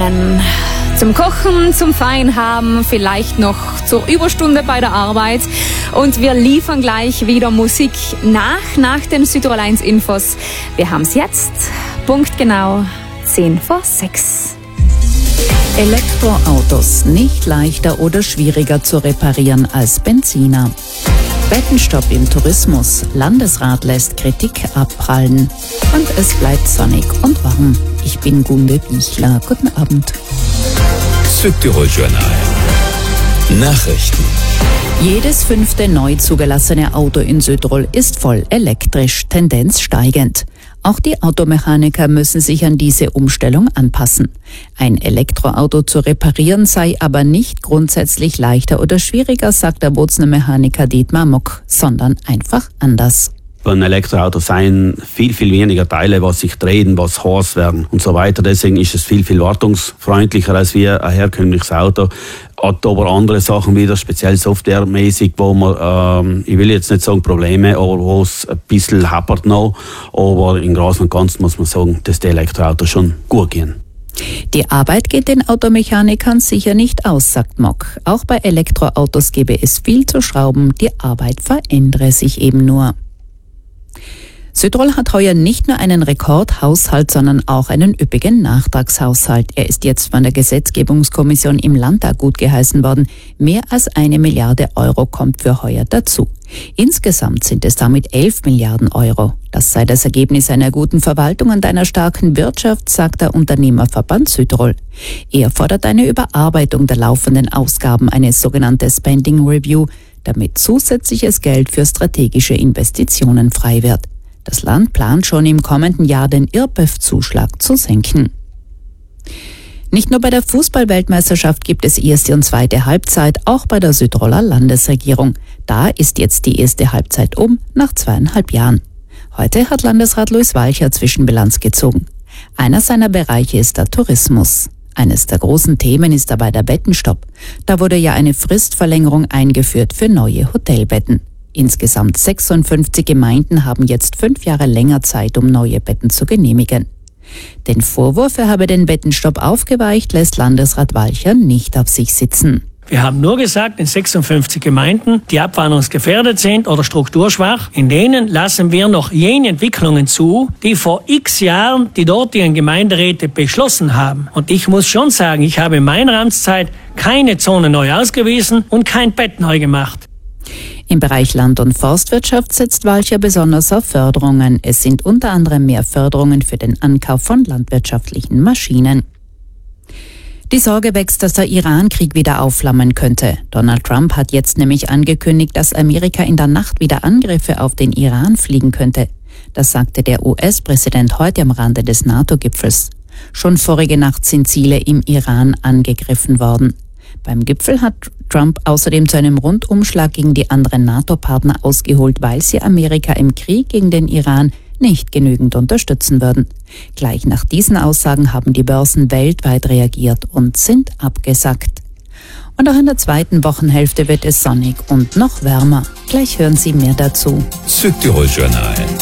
Zum Kochen, zum Feinhaben, vielleicht noch zur Überstunde bei der Arbeit. Und wir liefern gleich wieder Musik nach den Südtirol 1 Infos. Wir haben es jetzt, punktgenau 5:10. Elektroautos nicht leichter oder schwieriger zu reparieren als Benziner. Bettenstopp im Tourismus. Landesrat lässt Kritik abprallen. Und es bleibt sonnig und warm. Ich bin Gunde Bichler. Guten Abend. Südtirol Journal. Nachrichten. Jedes 5. neu zugelassene Auto in Südtirol ist voll elektrisch, Tendenz steigend. Auch die Automechaniker müssen sich an diese Umstellung anpassen. Ein Elektroauto zu reparieren sei aber nicht grundsätzlich leichter oder schwieriger, sagt der Bozner Mechaniker Dietmar Mock, sondern einfach anders. Beim Elektroauto seien viel weniger Teile, was sich drehen, was heiß werden und so weiter. Deswegen ist es viel wartungsfreundlicher als wie ein herkömmliches Auto. Hat aber andere Sachen wieder, speziell softwaremäßig, wo man, ich will jetzt nicht sagen Probleme, aber wo es ein bisschen hapert noch. Aber im Großen und Ganzen muss man sagen, dass die Elektroautos schon gut gehen. Die Arbeit geht den Automechanikern sicher nicht aus, sagt Mock. Auch bei Elektroautos gäbe es viel zu schrauben, die Arbeit verändere sich eben nur. Südtirol hat heuer nicht nur einen Rekordhaushalt, sondern auch einen üppigen Nachtragshaushalt. Er ist jetzt von der Gesetzgebungskommission im Landtag gutgeheißen worden. Mehr als 1 Milliarde Euro kommt für heuer dazu. Insgesamt sind es damit 11 Milliarden Euro. Das sei das Ergebnis einer guten Verwaltung und einer starken Wirtschaft, sagt der Unternehmerverband Südtirol. Er fordert eine Überarbeitung der laufenden Ausgaben, eine sogenannte Spending Review, damit zusätzliches Geld für strategische Investitionen frei wird. Das Land plant schon im kommenden Jahr den IRPEF-Zuschlag zu senken. Nicht nur bei der Fußball-Weltmeisterschaft gibt es erste und zweite Halbzeit, auch bei der Südtiroler Landesregierung. Da ist jetzt die erste Halbzeit nach 2,5 Jahren. Heute hat Landesrat Luis Walcher Zwischenbilanz gezogen. Einer seiner Bereiche ist der Tourismus. Eines der großen Themen ist dabei der Bettenstopp. Da wurde ja eine Fristverlängerung eingeführt für neue Hotelbetten. Insgesamt 56 Gemeinden haben jetzt 5 Jahre länger Zeit, um neue Betten zu genehmigen. Den Vorwurf, er habe den Bettenstopp aufgeweicht, lässt Landesrat Walcher nicht auf sich sitzen. Wir haben nur gesagt, in 56 Gemeinden, die abwanderungsgefährdet sind oder strukturschwach, in denen lassen wir noch jene Entwicklungen zu, die vor x Jahren die dortigen Gemeinderäte beschlossen haben. Und ich muss schon sagen, ich habe in meiner Amtszeit keine Zone neu ausgewiesen und kein Bett neu gemacht. Im Bereich Land- und Forstwirtschaft setzt Walcher besonders auf Förderungen. Es sind unter anderem mehr Förderungen für den Ankauf von landwirtschaftlichen Maschinen. Die Sorge wächst, dass der Iran-Krieg wieder aufflammen könnte. Donald Trump hat jetzt nämlich angekündigt, dass Amerika in der Nacht wieder Angriffe auf den Iran fliegen könnte. Das sagte der US-Präsident heute am Rande des NATO-Gipfels. Schon vorige Nacht sind Ziele im Iran angegriffen worden. Beim Gipfel hat Trump außerdem zu einem Rundumschlag gegen die anderen NATO-Partner ausgeholt, weil sie Amerika im Krieg gegen den Iran nicht genügend unterstützen würden. Gleich nach diesen Aussagen haben die Börsen weltweit reagiert und sind abgesackt. Und auch in der zweiten Wochenhälfte wird es sonnig und noch wärmer. Gleich hören Sie mehr dazu. Südtirol Journal.